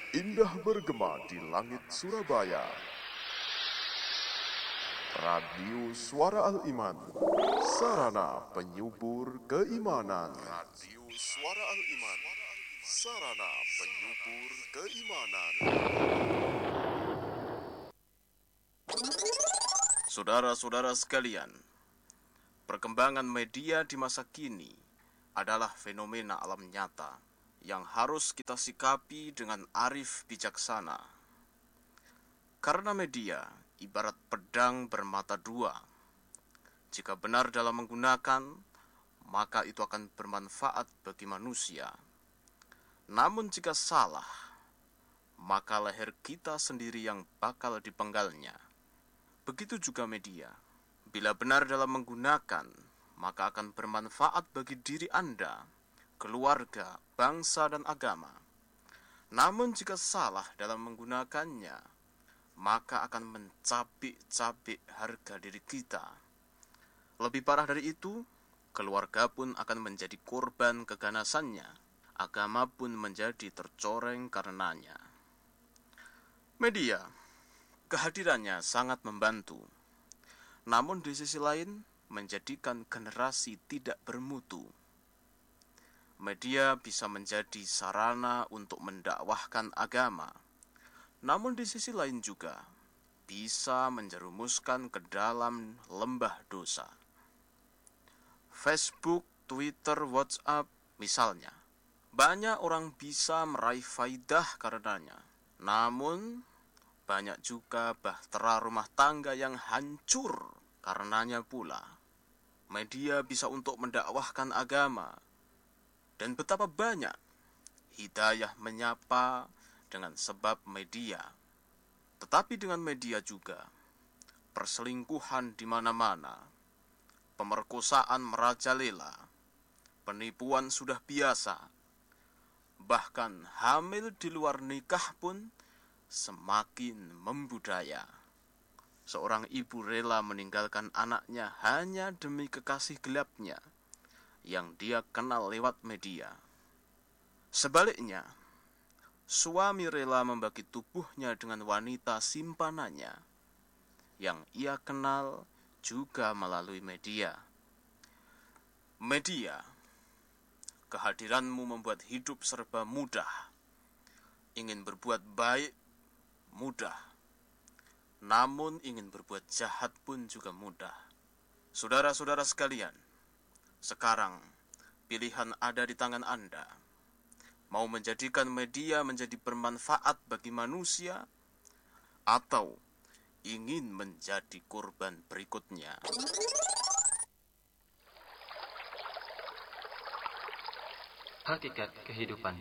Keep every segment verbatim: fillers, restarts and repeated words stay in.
Indah bergema di langit Surabaya. Radio Suara Al-Iman, sarana penyubur keimanan. Radio Suara Al-Iman, sarana penyubur keimanan. Saudara-saudara sekalian, perkembangan media di masa kini adalah fenomena alam nyata yang harus kita sikapi dengan arif bijaksana. Karena media ibarat pedang bermata dua. Jika benar dalam menggunakan, maka itu akan bermanfaat bagi manusia. Namun jika salah, maka leher kita sendiri yang bakal dipenggalnya. Begitu juga media. Bila benar dalam menggunakan, maka akan bermanfaat bagi diri Anda, keluarga, bangsa, dan agama. Namun jika salah dalam menggunakannya, maka akan mencabik-cabik harga diri kita. Lebih parah dari itu, keluarga pun akan menjadi korban keganasannya. Agama pun menjadi tercoreng karenanya. Media, kehadirannya sangat membantu. Namun di sisi lain, menjadikan generasi tidak bermutu. Media bisa menjadi sarana untuk mendakwahkan agama. Namun di sisi lain juga bisa menjerumuskan ke dalam lembah dosa. Facebook, Twitter, WhatsApp misalnya. Banyak orang bisa meraih faidah karenanya. Namun banyak juga bahtera rumah tangga yang hancur karenanya pula. Media bisa untuk mendakwahkan agama. Dan betapa banyak hidayah menyapa dengan sebab media. Tetapi dengan media juga perselingkuhan di mana-mana, pemerkosaan merajalela, penipuan sudah biasa, bahkan hamil di luar nikah pun semakin membudaya. Seorang ibu rela meninggalkan anaknya hanya demi kekasih gelapnya yang dia kenal lewat media. Sebaliknya, suami rela membagi tubuhnya dengan wanita simpanannya yang ia kenal juga melalui media. Media, kehadiranmu membuat hidup serba mudah. Ingin berbuat baik, mudah. Namun ingin berbuat jahat pun juga mudah. Saudara-saudara sekalian, sekarang pilihan ada di tangan Anda. Mau menjadikan media menjadi bermanfaat bagi manusia, atau ingin menjadi korban berikutnya. Hakikat kehidupan.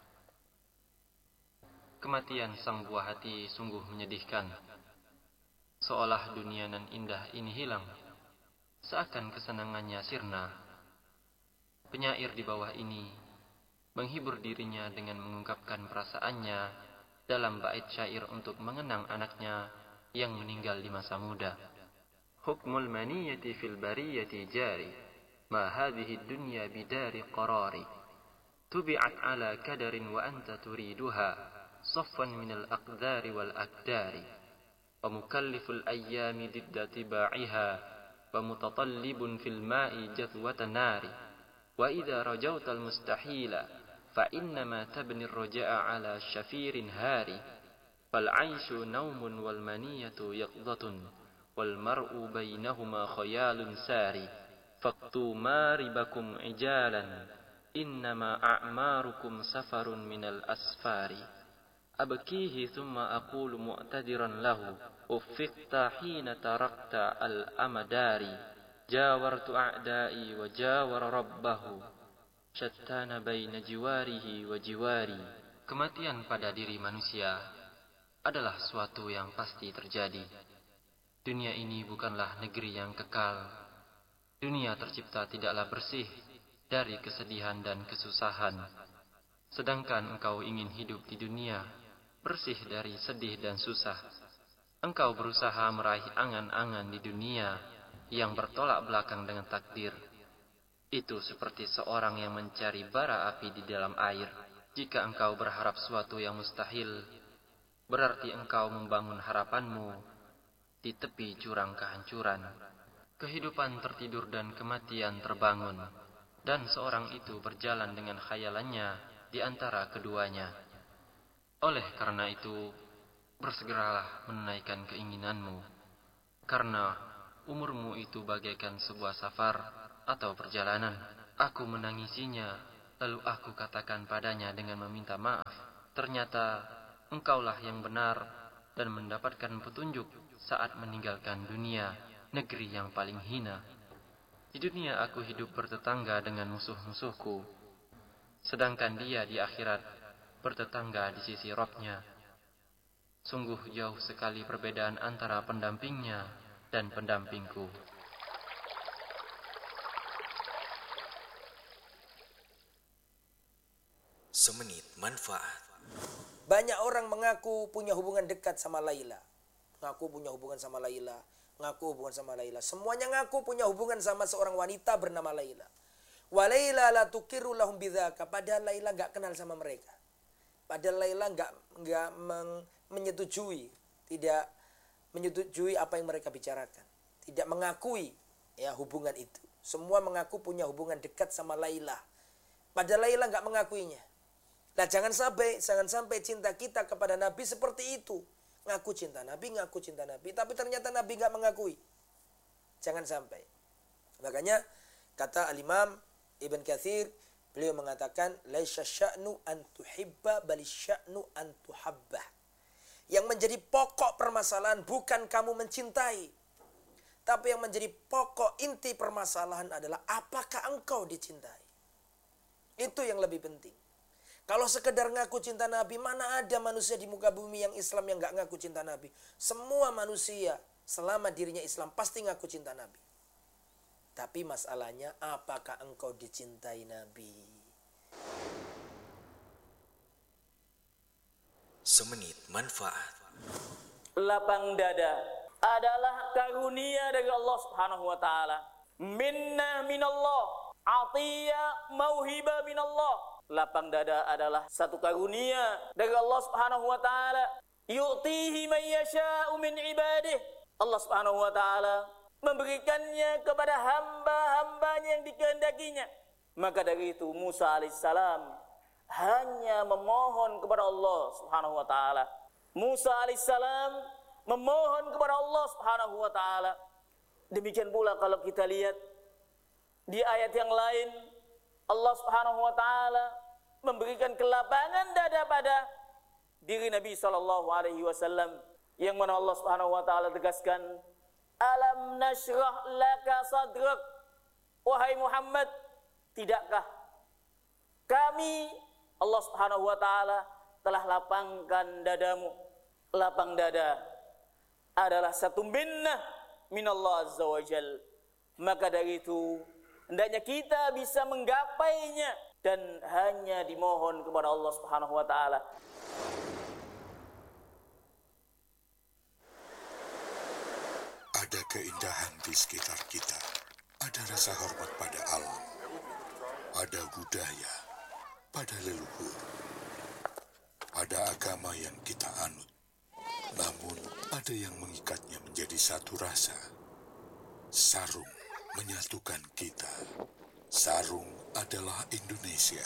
Kematian sang buah hati sungguh menyedihkan. Seolah dunia nan indah ini hilang, seakan kesenangannya sirna. Penyair di bawah ini menghibur dirinya dengan mengungkapkan perasaannya dalam bait syair untuk mengenang anaknya yang meninggal di masa muda. Hukmul maniyati fil bariyati jari, ma hadhihi dunya bidari qarari. Tubi'at ala kadarin wa anta turiduha, saffan minal aqdari wal akdari. Wa mukalliful ayyami didda tiba'iha, wa mutatallibun fil ma'i jathwata nari. Wa idha rajautal mustahila, فإنما تبني الرجاء على شفير هاري فالعيش نوم والمنية يقظة والمرء بينهما خيال ساري فاقتوا ماربكم عجالا إنما أعماركم سفر من الأسفار أبكيه ثم أقول مؤتدرا له أفقت حين تركت الأمدار جاورت أعدائي وجاور ربه Syattana baina jiwarihi wa jiwari. Kematian pada diri manusia adalah suatu yang pasti terjadi. Dunia ini bukanlah negeri yang kekal. Dunia tercipta tidaklah bersih dari kesedihan dan kesusahan. Sedangkan engkau ingin hidup di dunia bersih dari sedih dan susah. Engkau berusaha meraih angan-angan di dunia yang bertolak belakang dengan takdir. Itu seperti seorang yang mencari bara api di dalam air. Jika engkau berharap suatu yang mustahil, berarti engkau membangun harapanmu di tepi jurang kehancuran. Kehidupan tertidur dan kematian terbangun, dan seorang itu berjalan dengan khayalannya di antara keduanya. Oleh karena itu, bersegeralah menunaikan keinginanmu, karena umurmu itu bagaikan sebuah safar atau perjalanan. Aku menangisinya, lalu aku katakan padanya dengan meminta maaf, ternyata engkaulah yang benar dan mendapatkan petunjuk saat meninggalkan dunia, negeri yang paling hina. Di dunia aku hidup bertetangga dengan musuh-musuhku, sedangkan dia di akhirat bertetangga di sisi Rabb-Nya. Sungguh jauh sekali perbedaan antara pendampingnya dan pendampingku. Semenit manfaat. Banyak orang mengaku punya hubungan dekat sama Laila. Ngaku punya hubungan sama Laila. Ngaku hubungan sama Laila. Semuanya ngaku punya hubungan sama seorang wanita bernama Laila. Wa Laila la tukiru lahum bidzaka. Padahal Laila enggak kenal sama mereka. Padahal Laila enggak enggak meng, menyetujui, tidak menyetujui apa yang mereka bicarakan. Tidak mengakui ya hubungan itu. Semua mengaku punya hubungan dekat sama Laila. Padahal Laila enggak mengakuinya. Nah, jangan sampai jangan sampai cinta kita kepada Nabi seperti itu. Ngaku cinta Nabi, ngaku cinta Nabi, tapi ternyata Nabi enggak mengakui. Jangan sampai. Makanya kata Al-Imam Ibn Katsir, beliau mengatakan laisa sya'nu an tuhibba bal sya'nu an tuhabbah. Yang menjadi pokok permasalahan bukan kamu mencintai, tapi yang menjadi pokok inti permasalahan adalah apakah engkau dicintai. Itu yang lebih penting. Kalau sekedar ngaku cinta Nabi, mana ada manusia di muka bumi yang Islam yang nggak ngaku cinta Nabi? Semua manusia selama dirinya Islam pasti ngaku cinta Nabi. Tapi masalahnya, apakah engkau dicintai Nabi? Semenit manfaat. Lapang dada adalah karunia dari Allah Subhanahu wa taala. Minna minallah, atiyah mauhibah minallah. Lapang dada adalah satu karunia dari Allah Subhanahu wa taala. Yu'tihi man yasha'u min ibadihi. Allah Subhanahu wa taala memberikannya kepada hamba-hambanya yang dikehendakinya. Maka dari itu Musa alaihissalam hanya memohon kepada Allah Subhanahu wa taala. Musa alaihissalam memohon kepada Allah Subhanahu wa taala. Demikian pula kalau kita lihat di ayat yang lain, Allah Subhanahu wa taala memberikan kelapangan dada pada diri Nabi sallallahu alaihi wasallam, yang mana Allah Subhanahu wa taala tegaskan, alam nashrah laka sadrak, wahai Muhammad, tidakkah kami Allah Subhanahu wa taala telah lapangkan dadamu. Lapang dada adalah satu minnah minallah azza wajal. Maka dari itu hendaknya kita bisa menggapainya dan hanya dimohon kepada Allah Subhanahu wa taala. Ada keindahan di sekitar kita. Ada rasa hormat pada alam. Ada budaya pada leluhur. Ada agama yang kita anut. Namun ada yang mengikatnya menjadi satu rasa. Sarung menyatukan kita. Sarung adalah Indonesia.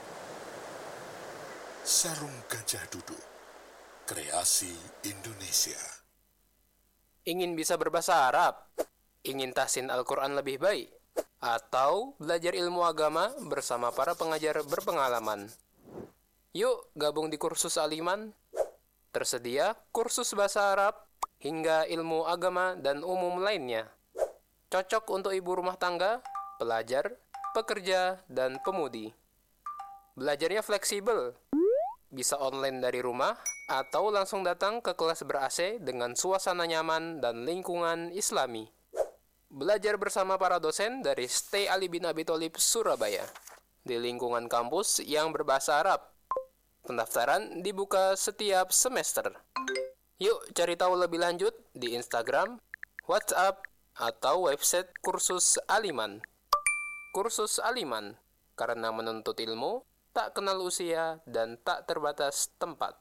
Sarung Gajah Duduk, kreasi Indonesia. Ingin bisa berbahasa Arab? Ingin tahsin Al-Quran lebih baik? Atau belajar ilmu agama bersama para pengajar berpengalaman? Yuk gabung di kursus Aliman. Tersedia kursus bahasa Arab hingga ilmu agama dan umum lainnya. Cocok untuk ibu rumah tangga, pelajar, pekerja, dan pemudi. Belajarnya fleksibel. Bisa online dari rumah atau langsung datang ke kelas ber-A C dengan suasana nyaman dan lingkungan Islami. Belajar bersama para dosen dari Stay Ali bin Abi Thalib Surabaya di lingkungan kampus yang berbahasa Arab. Pendaftaran dibuka setiap semester. Yuk cari tahu lebih lanjut di Instagram, WhatsApp, atau website kursus Aliman. Kursus Aliman, karena menuntut ilmu tak kenal usia, dan tak terbatas tempat.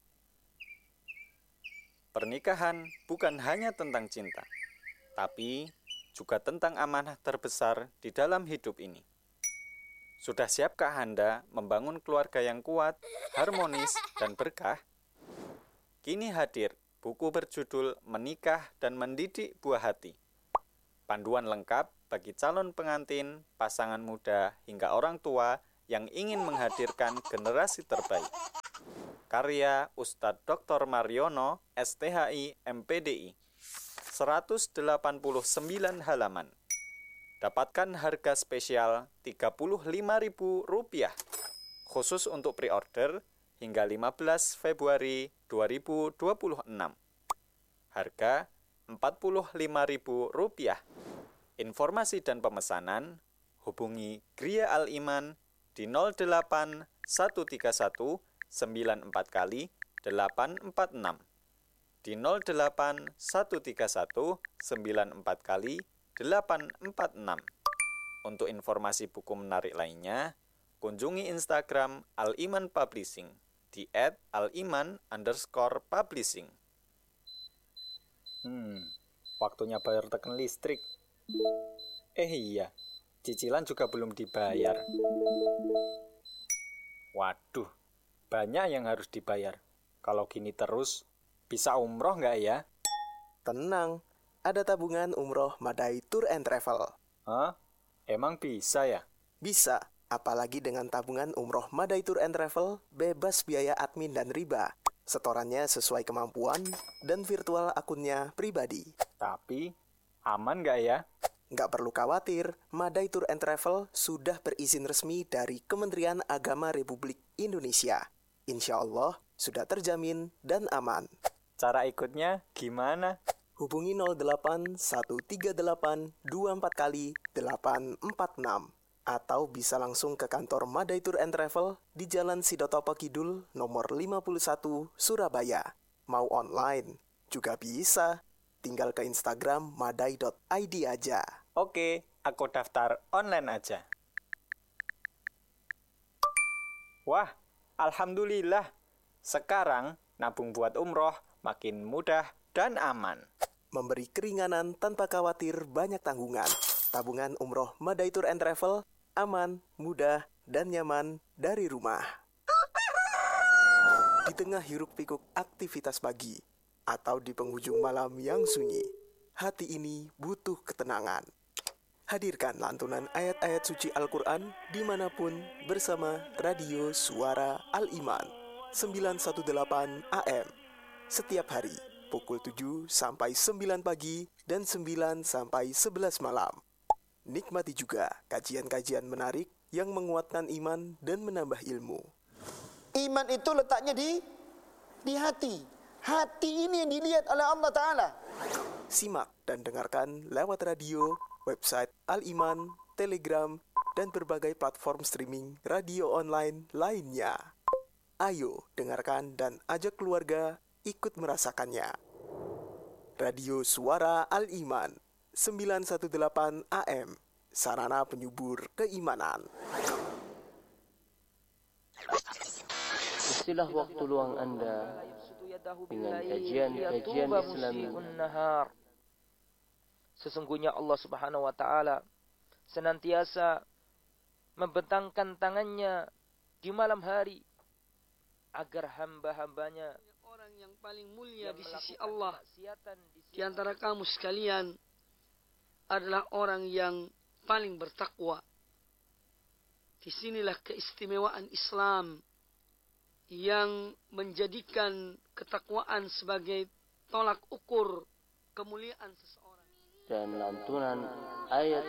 Pernikahan bukan hanya tentang cinta, tapi juga tentang amanah terbesar di dalam hidup ini. Sudah siapkah Anda membangun keluarga yang kuat, harmonis, dan berkah? Kini hadir buku berjudul Menikah dan Mendidik Buah Hati. Panduan lengkap bagi calon pengantin, pasangan muda, hingga orang tua yang ingin menghadirkan generasi terbaik. Karya Ustadz Doktor Mariono, S T H I M P D I, seratus delapan puluh sembilan halaman. Dapatkan harga spesial tiga puluh lima ribu rupiah, khusus untuk pre-order hingga lima belas Februari dua ribu dua puluh enam. Harga empat puluh lima ribu rupiah. Informasi dan pemesanan hubungi Gria Al-Iman di nol delapan satu tiga satu sembilan empat kali delapan empat enam, di nol delapan satu tiga satu sembilan empat kali delapan empat enam. Untuk informasi buku menarik lainnya, kunjungi Instagram Al-Iman Publishing di et aliman underscore publishing. Hmm, waktunya bayar tekan listrik. Eh iya, cicilan juga belum dibayar. Waduh, banyak yang harus dibayar. Kalau gini terus, bisa umroh nggak ya? Tenang, ada tabungan umroh Madai Tour and Travel. Hah? Emang bisa ya? Bisa, apalagi dengan tabungan umroh Madai Tour and Travel, bebas biaya admin dan riba. Setorannya sesuai kemampuan dan virtual akunnya pribadi. Tapi, aman nggak ya? Nggak perlu khawatir, Madai Tour and Travel sudah berizin resmi dari Kementerian Agama Republik Indonesia. Insya Allah sudah terjamin dan aman. Cara ikutnya gimana? Hubungi nol delapan satu tiga delapan dua empat kali delapan empat enam atau bisa langsung ke kantor Madai Tour and Travel di Jalan Sidotopo Kidul nomor lima puluh satu Surabaya. Mau online juga bisa. Tinggal ke Instagram madai dot i d aja. Oke, aku daftar online aja. Wah, alhamdulillah. Sekarang nabung buat umroh makin mudah dan aman. Memberi keringanan tanpa khawatir banyak tanggungan. Tabungan umroh Madai Tour and Travel aman, mudah, dan nyaman dari rumah. Di tengah hiruk-pikuk aktivitas pagi atau di penghujung malam yang sunyi, hati ini butuh ketenangan. Hadirkan lantunan ayat-ayat suci Al-Quran dimanapun bersama Radio Suara Al-Iman sembilan satu delapan A M setiap hari pukul tujuh sampai sembilan pagi dan sembilan sampai sebelas malam. Nikmati juga kajian-kajian menarik yang menguatkan iman dan menambah ilmu. Iman itu letaknya di di hati. Hati ini yang dilihat oleh Allah Ta'ala. Simak dan dengarkan lewat radio, website Al-Iman, Telegram, dan berbagai platform streaming radio online lainnya. Ayo dengarkan dan ajak keluarga ikut merasakannya. Radio Suara Al-Iman sembilan satu delapan A M, sarana penyubur keimanan. Istilah waktu luang Anda dengan kajian-kajian Islami. Sesungguhnya Allah Subhanahu wa taala senantiasa membentangkan tangannya di malam hari agar hamba-hambanya orang yang paling mulia di sisi Allah di antara kamu sekalian adalah orang yang paling bertakwa. Disinilah keistimewaan Islam yang menjadikan ketakwaan sebagai tolak ukur kemuliaan seseorang. Dan lantunan ayat